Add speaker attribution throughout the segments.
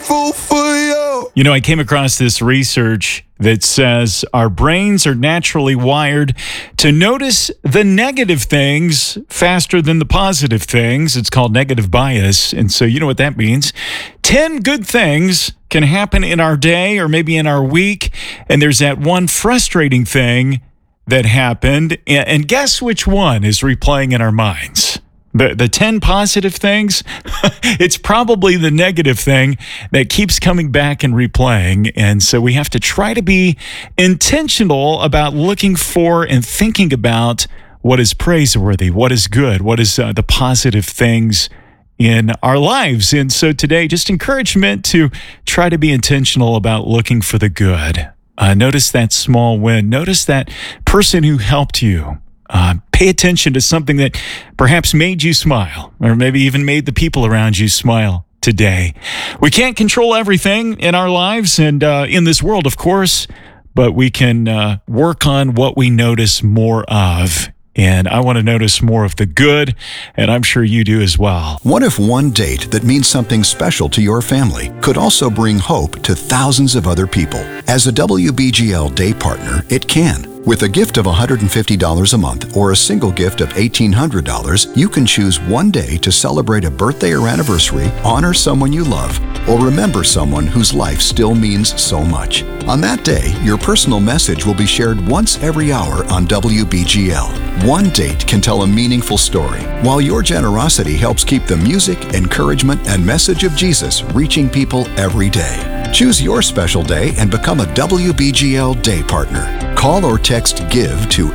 Speaker 1: grateful for you.
Speaker 2: You know, I came across this research that says our brains are naturally wired to notice the negative things faster than the positive things. It's called negative bias. And so you know what that means. 10 good things can happen in our day or maybe in our week, and there's that one frustrating thing that happened, and guess which one is replaying in our minds? The 10 positive things, it's probably the negative thing that keeps coming back and replaying. And so we have to try to be intentional about looking for and thinking about what is praiseworthy, what is good, what is the positive things in our lives. And so today, just encouragement to try to be intentional about looking for the good. Notice that small win. Notice that person who helped you. Pay attention to something that perhaps made you smile, or maybe even made the people around you smile today. We can't control everything in our lives and in this world, of course, but we can work on what we notice more of. And I want to notice more of the good, and I'm sure you do as well.
Speaker 3: What if one date that means something special to your family could also bring hope to thousands of other people? As a WBGL Day Partner, it can. With a gift of $150 a month or a single gift of $1,800, you can choose one day to celebrate a birthday or anniversary, honor someone you love, or remember someone whose life still means so much. On that day, your personal message will be shared once every hour on WBGL. One date can tell a meaningful story, while your generosity helps keep the music, encouragement, and message of Jesus reaching people every day. Choose your special day and become a WBGL Day Partner. Call or text GIVE to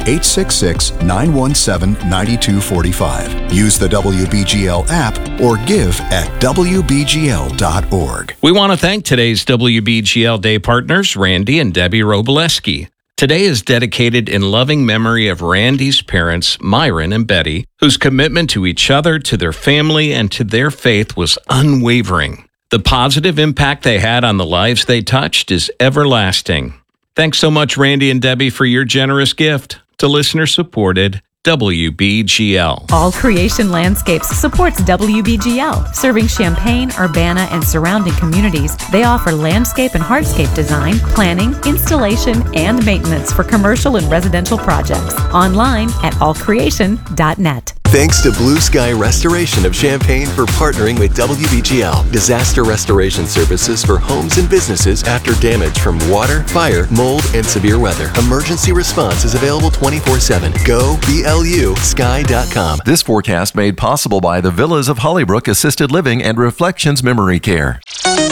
Speaker 3: 866-917-9245. Use the WBGL app or give at WBGL.org.
Speaker 4: We want to thank today's WBGL Day Partners, Randy and Debbie Robileski. Today is dedicated in loving memory of Randy's parents, Myron and Betty, whose commitment to each other, to their family, and to their faith was unwavering. The positive impact they had on the lives they touched is everlasting. Thanks so much, Randy and Debbie, for your generous gift to listener-supported WBGL.
Speaker 5: All Creation Landscapes supports WBGL, serving Champaign, Urbana, and surrounding communities. They offer landscape and hardscape design, planning, installation, and maintenance for commercial and residential projects. Online at allcreation.net.
Speaker 6: Thanks to Blue Sky Restoration of Champaign for partnering with WBGL. Disaster restoration services for homes and businesses after damage from water, fire, mold, and severe weather. Emergency response is available 24/7. Go BLUSky.com.
Speaker 7: This forecast made possible by the Villas of Hollybrook Assisted Living and Reflections Memory Care.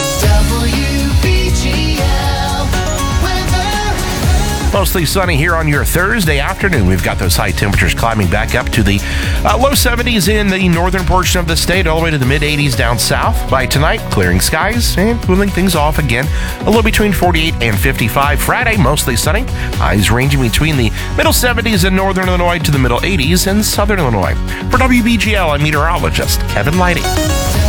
Speaker 8: Mostly sunny here on your Thursday afternoon. We've got those high temperatures climbing back up to the low 70s in the northern portion of the state, all the way to the mid-80s down south. By tonight, clearing skies and cooling things off again. A low between 48 and 55. Friday, mostly sunny. Highs ranging between the middle 70s in northern Illinois to the middle 80s in southern Illinois. For WBGL, I'm meteorologist Kevin Lighty.